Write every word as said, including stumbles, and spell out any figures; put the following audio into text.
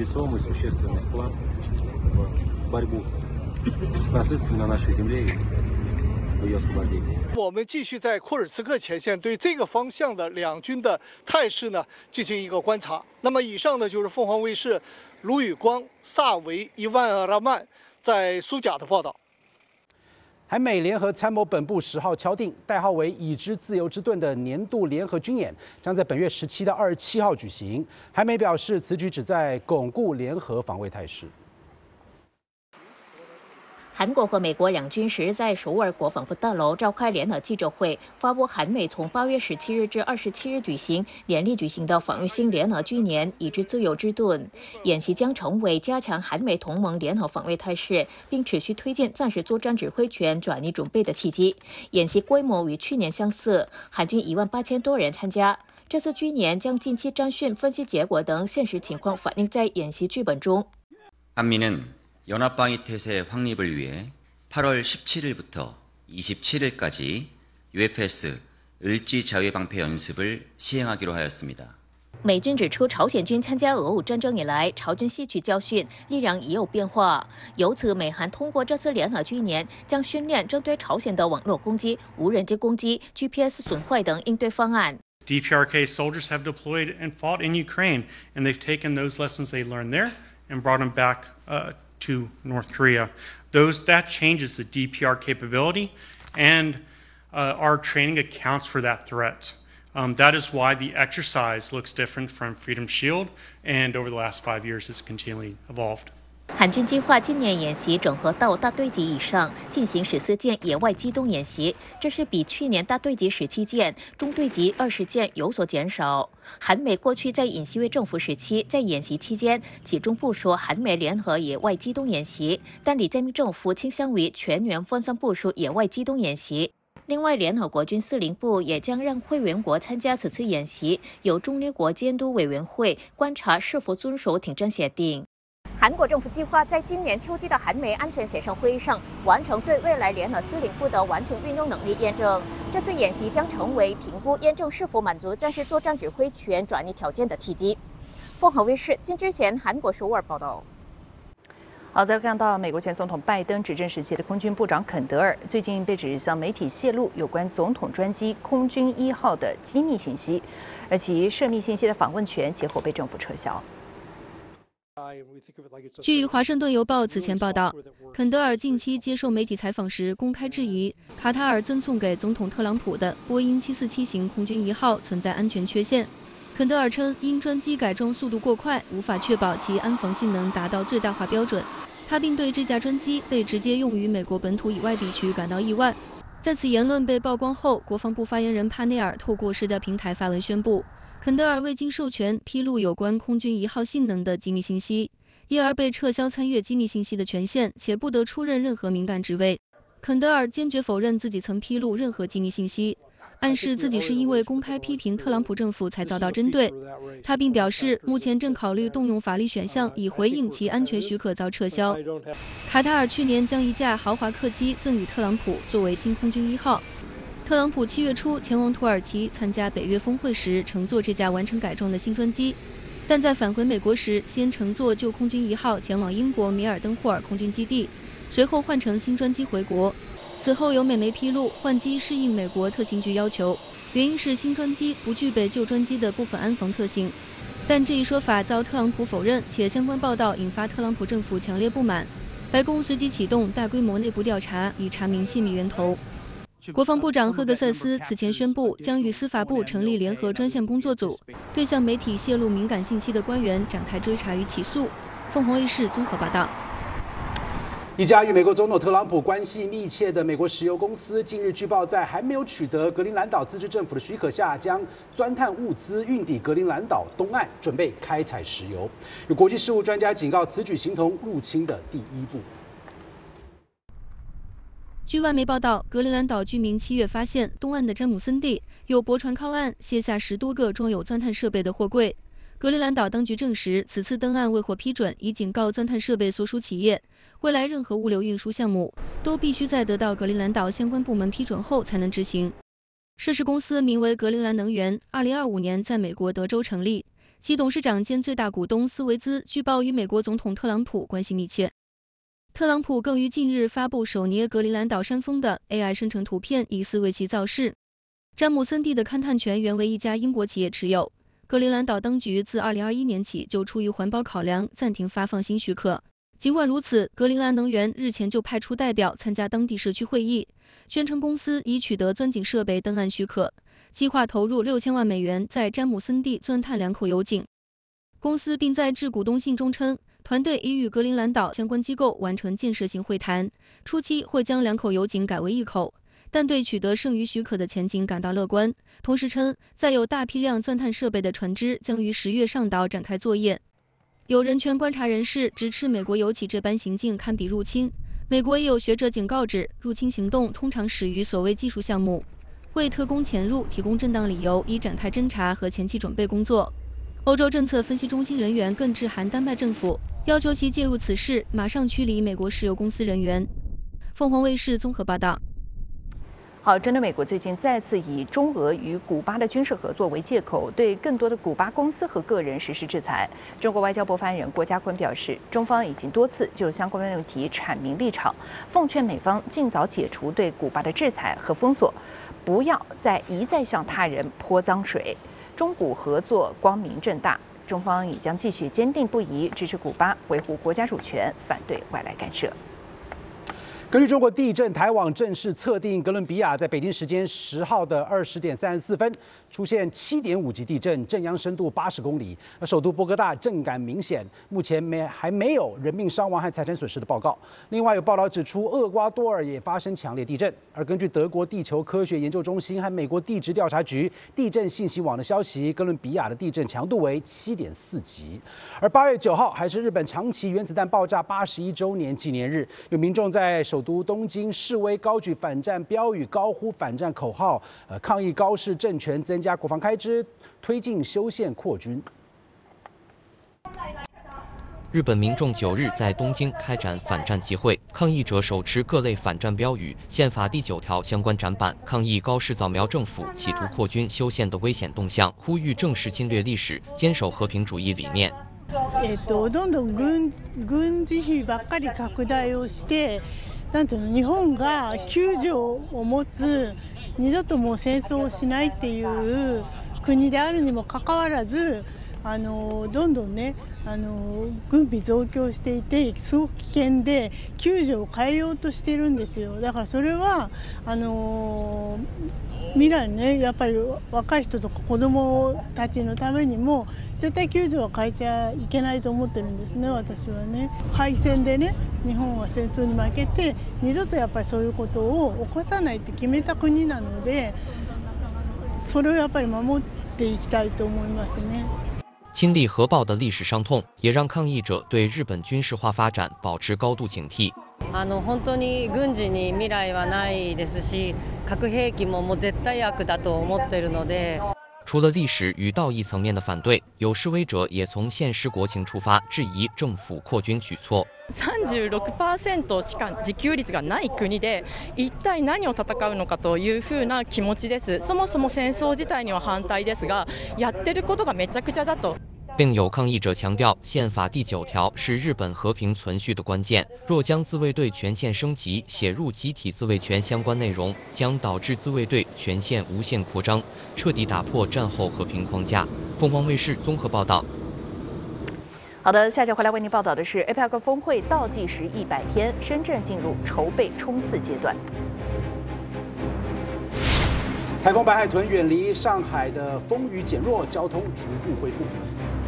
весомый, существенный вклад в борьбу с нацистами на нашей земле и в ее освобождении. 我们继续在库尔茨克前线对这个方向的两军的态势呢进行一个观察。那么以上呢就是凤凰卫视卢宇光、萨维、伊万·拉曼在苏贾的报道。 韩美联合参谋本部十号敲定，代号为“已知自由之盾”的年度联合军演将在本月十七到二十七号举行。韩美表示，此举旨在巩固联合防卫态势。 韩国和美国两军时在首尔国防部大楼召开联合记者会，发布韩美从八月十七日至二十七日举行连力举行的防御性联合军演“已知自由之盾”。演习将成为加强韩美同盟联合防卫态势，并持续推进战时作战指挥权转移准备的契机。演习规模与去年相似，韩军一万八千多人参加。这次军演将近期战训分析结果等现实情况反映在演习剧本中。 한미는 연합방위 태세 확립을 위해 팔월 십칠일부터 이십칠일까지 유에프에스 을지 자위 방패 연습을 시행하기로 하였습니다. 美军指出，朝鲜军参加俄乌战争以来，朝军吸取教训，力量已有变化。由此，美韩通过这次联合军演，将训练针对朝鲜的网络攻击、无人机攻击、G P S 损坏等应对方案。 D P R K soldiers have deployed and fought in Ukraine, and they've taken those lessons they learned there and brought them back uh, to North Korea. Those that changes the D P R capability, and uh, our training accounts for that threat. Um, that is why the exercise looks different from Freedom Shield, and over the last five years has continually evolved. 韩军计划今年演习整合到大队级以上，进行十四件野外机动演习，这是比去年大队级十七件、中队级二十件有所减少。韩美过去在尹锡悦政府时期，在演习期间集中部署韩美联合野外机动演习，但李在明政府倾向于全员分散部署野外机动演习。 另外，联合国军司令部也将让会员国参加此次演习，由中立国监督委员会观察是否遵守停战协定。韩国政府计划在今年秋季的韩美安全协商会议上完成对未来联合司令部的完全运用能力验证。这次演习将成为评估验证是否满足战时作战指挥权转移条件的契机。凤凰卫视金之贤韩国首尔报道。 好，再看到美国前总统拜登执政时期的空军部长肯德尔，最近被指向媒体泄露有关总统专机空军一号的机密信息，而其涉密信息的访问权其后被政府撤销。 据《华盛顿邮报》此前报道，肯德尔近期接受媒体采访时公开质疑卡塔尔赠送给总统特朗普的波音七四七型空军一号存在安全缺陷。 肯德尔称，因专机改装速度过快，无法确保其安防性能达到最大化标准。他并对这架专机被直接用于美国本土以外地区感到意外。在此言论被曝光后，国防部发言人帕内尔透过社交平台发文宣布，肯德尔未经授权披露有关空军一号性能的机密信息，因而被撤销参阅机密信息的权限，且不得出任任何敏感职位。肯德尔坚决否认自己曾披露任何机密信息。 暗示自己是因为公开批评特朗普政府才遭到针对。他并表示，目前正考虑动用法律选项以回应其安全许可遭撤销。卡塔尔去年将一架豪华客机赠予特朗普作为新空军一号。特朗普七月初前往土耳其参加北约峰会时，乘坐这架完成改装的新专机，但在返回美国时，先乘坐旧空军一号前往英国米尔登霍尔空军基地，随后换乘新专机回国。 此后有美媒披露，换机适应美国特勤局要求，原因是新专机不具备旧专机的部分安防特性。但这一说法遭特朗普否认，且相关报道引发特朗普政府强烈不满。白宫随即启动大规模内部调查，以查明泄密源头。国防部长赫格塞斯此前宣布，将与司法部成立联合专项工作组，对向媒体泄露敏感信息的官员展开追查与起诉。凤凰卫视综合报道。 一家与美国总统特朗普关系密切的美国石油公司，近日据报在还没有取得格陵兰岛自治政府的许可下，将钻探物资运抵格陵兰岛东岸，准备开采石油。有国际事务专家警告，此举形同入侵的第一步。 据外媒报道，格陵兰岛居民七月发现东岸的詹姆森地有驳船靠岸，卸下十多个装有钻探设备的货柜。 格陵兰岛当局证实，此次登岸未获批准，已警告钻探设备所属企业，未来任何物流运输项目都必须在得到格陵兰岛相关部门批准后才能执行。涉事公司名为格陵兰能源，二零二五年在美国德州成立， 其董事长兼最大股东斯维兹据报与美国总统特朗普关系密切。特朗普更于近日发布首捏格陵兰岛山峰的 A I 生成图片，疑似为其造势。詹姆森地的勘探权原为一家英国企业持有，格陵兰岛当局自二零二一年起就出于环保考量暂停发放新许可。尽管如此，格陵兰能源日前就派出代表参加当地社区会议，宣称公司已取得钻井设备登岸许可，计划投入六千万美元在詹姆森地钻探两口油井。公司并在致股东信中称，团队已与格陵兰岛相关机构完成建设性会谈，初期会将两口油井改为一口，但对取得剩余许可的前景感到乐观。同时称，载有大批量钻探设备的船只将于十月上岛展开作业。有人权观察人士直斥美国油企这般行径堪比入侵。美国也有学者警告指，入侵行动通常始于所谓技术项目，为特工潜入提供正当理由，以展开侦查和前期准备工作。欧洲政策分析中心人员更致函丹麦政府，要求其介入此事，马上驱离美国石油公司人员。凤凰卫视综合报道。 好，针对美国最近再次以中俄与古巴的军事合作为借口，对更多的古巴公司和个人实施制裁。中国外交部发言人郭家坤表示，中方已经多次就相关问题阐明立场，奉劝美方尽早解除对古巴的制裁和封锁，不要再一再向他人泼脏水。中古合作光明正大，中方已将继续坚定不移支持古巴维护国家主权，反对外来干涉。 根据中国地震台网正式测定，哥伦比亚在北京时间十号的二十点三十四分出现七点五级地震，震央深度八十公里，而首都波哥大震感明显，目前没还没有人命伤亡和财产损失的报告。另外有报道指出，厄瓜多尔也发生强烈地震，而根据德国地球科学研究中心和美国地质调查局地震信息网的消息，哥伦比亚的地震强度为七点四级。而八月九号还是日本长崎原子弹爆炸八十一周年纪念日，有民众在首都东京示威，高举反战标语，高呼反战口号，呃，抗议高市政权增加国防开支，推进修宪扩军。 日本民众九日在东京开展反战集会，抗议者手持各类反战标语、宪法第九条相关展板，抗议高市早苗政府企图扩军修宪的危险动向，呼吁正视侵略历史，坚守和平主义理念。 えっとどんどん軍軍事費ばっかり拡大をして、なんていうの日本が救助を持つ二度ともう戦争をしないっていう国であるにもかかわらず、あのどんどんねあの軍備増強していてすごく危険で救助を変えようとしているんですよ。だからそれはあの未来ねやっぱり若い人とか子供たちのためにも絶対救助は変えちゃいけないと思ってるんですね、私はね。敗戦でね日本は戦争に負けて二度とやっぱりそういうことを起こさないって決めた国なので、それをやっぱり守っていきたいと思いますね。 亲历核爆的历史伤痛，也让抗议者对日本军事化发展保持高度警惕。 あの本当に軍事に未来はないですし、核兵器ももう絶対悪だと思っているので。 除了历史与道义层面的反对，有示威者也从现实国情出发，质疑政府扩军举措。 さんじゅうろくパーセント しか自給率がない国で一体何を戦うのかというふうな気持ちです。そもそも戦争自体には反対ですが、やってることがめちゃくちゃだと。 并有抗议者强调，宪法第九条是日本和平存续的关键。若将自卫队权限升级写入集体自卫权相关内容，将导致自卫队权限无限扩张，彻底打破战后和平框架。凤凰卫视综合报道。 好的，下节回来为您报道的是 A P E C 峰会倒计时一百天，深圳进入筹备冲刺阶段。 台风白海豚远离上海的风雨减弱，交通逐步恢复。